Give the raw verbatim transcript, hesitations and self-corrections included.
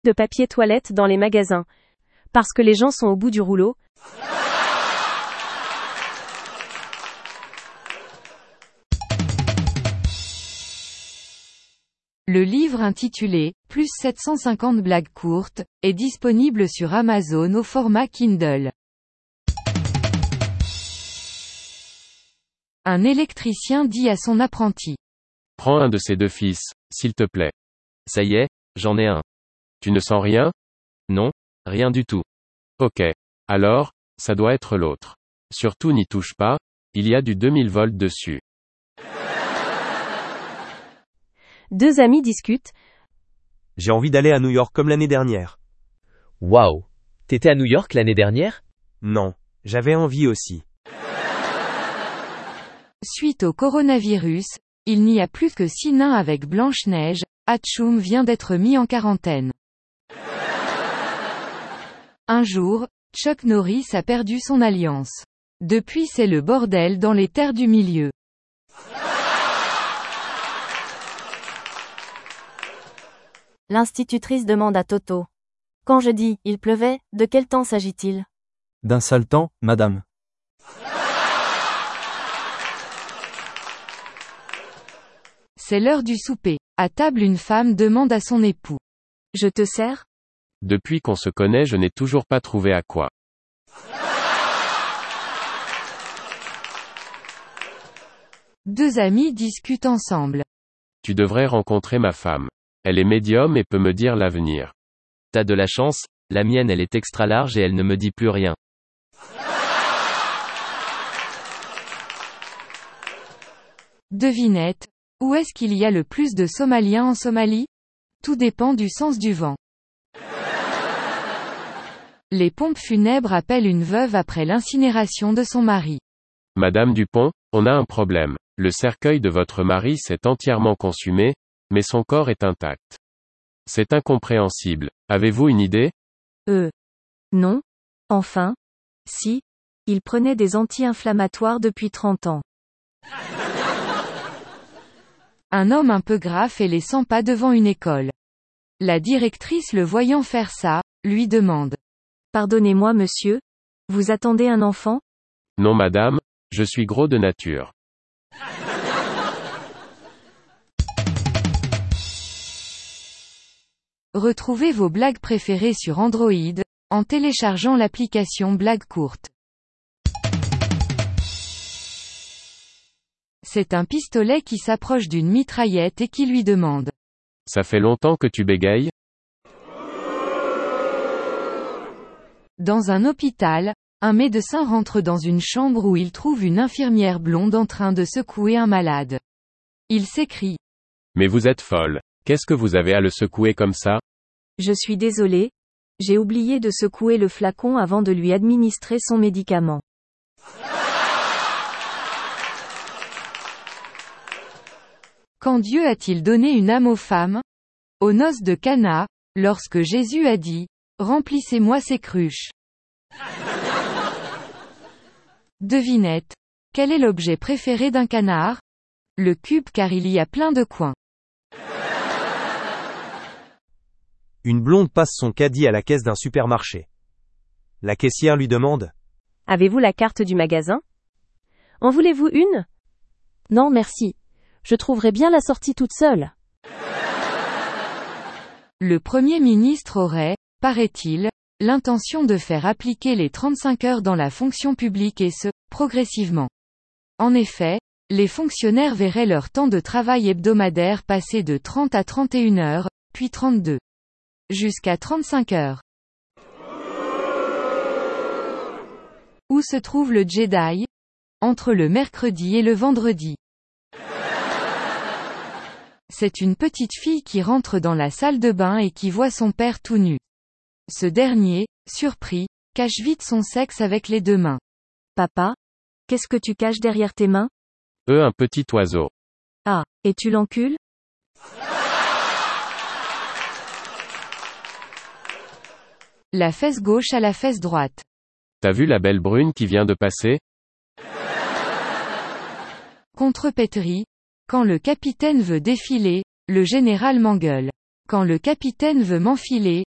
de papier toilette dans les magasins. Parce que les gens sont au bout du rouleau. Le livre intitulé « Plus sept cent cinquante blagues courtes » est disponible sur Amazon au format Kindle. Un électricien dit à son apprenti. Prends un de ces deux fils, s'il te plaît. Ça y est, j'en ai un. Tu ne sens rien? Non, rien du tout. Ok. Alors, ça doit être l'autre. Surtout n'y touche pas, il y a du deux mille volts dessus. Deux amis discutent. J'ai envie d'aller à New York comme l'année dernière. Waouh! T'étais à New York l'année dernière? Non, j'avais envie aussi. Suite au coronavirus, il n'y a plus que six nains avec Blanche-Neige, Hatchoum vient d'être mis en quarantaine. Un jour, Chuck Norris a perdu son alliance. Depuis c'est le bordel dans les terres du milieu. L'institutrice demande à Toto. Quand je dis « il pleuvait », de quel temps s'agit-il? D'un sale temps, madame. C'est l'heure du souper. À table une femme demande à son époux. Je te sers? Depuis qu'on se connaît je n'ai toujours pas trouvé à quoi. Deux amis discutent ensemble. Tu devrais rencontrer ma femme. Elle est médium et peut me dire l'avenir. T'as de la chance, la mienne elle est extra large et elle ne me dit plus rien. Devinette. Où est-ce qu'il y a le plus de Somaliens en Somalie? Tout dépend du sens du vent. Les pompes funèbres appellent une veuve après l'incinération de son mari. Madame Dupont, on a un problème. Le cercueil de votre mari s'est entièrement consumé, mais son corps est intact. C'est incompréhensible. Avez-vous une idée? Euh. Non. Enfin. Si. Il prenait des anti-inflammatoires depuis trente ans. Un homme un peu grave fait les cent pas devant une école. La directrice le voyant faire ça, lui demande. Pardonnez-moi monsieur. Vous attendez un enfant? Non madame, je suis gros de nature. Retrouvez vos blagues préférées sur Android, en téléchargeant l'application Blagues courtes. C'est un pistolet qui s'approche d'une mitraillette et qui lui demande. Ça fait longtemps que tu bégayes? Dans un hôpital, un médecin rentre dans une chambre où il trouve une infirmière blonde en train de secouer un malade. Il s'écrie. Mais vous êtes folle. Qu'est-ce que vous avez à le secouer comme ça? Je suis désolé. J'ai oublié de secouer le flacon avant de lui administrer son médicament. Quand Dieu a-t-il donné une âme aux femmes? Aux noces de Cana, lorsque Jésus a dit, « Remplissez-moi ces cruches ». Devinette. Quel est l'objet préféré d'un canard? Le cube car il y a plein de coins. Une blonde passe son caddie à la caisse d'un supermarché. La caissière lui demande. Avez-vous la carte du magasin? En voulez-vous une? Non merci. Je trouverai bien la sortie toute seule. Le Premier ministre aurait, paraît-il, l'intention de faire appliquer les trente-cinq heures dans la fonction publique et ce, progressivement. En effet, les fonctionnaires verraient leur temps de travail hebdomadaire passer de trente à trente et une heures, puis trente-deux. Jusqu'à trente-cinq heures. Où se trouve le Jedi? Entre le mercredi et le vendredi. C'est une petite fille qui rentre dans la salle de bain et qui voit son père tout nu. Ce dernier, surpris, cache vite son sexe avec les deux mains. Papa? Qu'est-ce que tu caches derrière tes mains? Euh, un petit oiseau. Ah, et tu l'encules? La fesse gauche à la fesse droite. T'as vu la belle brune qui vient de passer? Contrepétrie. Quand le capitaine veut défiler, le général m'engueule. Quand le capitaine veut m'enfiler,